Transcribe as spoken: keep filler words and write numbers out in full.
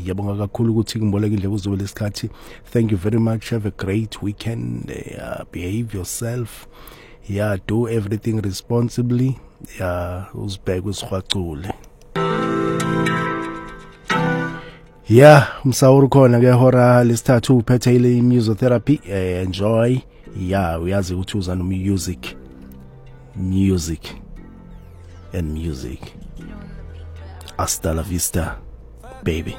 Ngiyabonga kakhulu ukuthi ngimboleke indlela uzobele isikhathi. Thank you very much. Have a great weekend. Uh, behave yourself. Yeah, do everything responsibly. Yeah, uzibheke uzigwacule. Yeah, umsawuru khona ke hora lesithathu uphethe ile musicotherapy. Uh, enjoy. Yeah, uyazi ukuthi uza no music. Music and music. Hasta la vista, baby.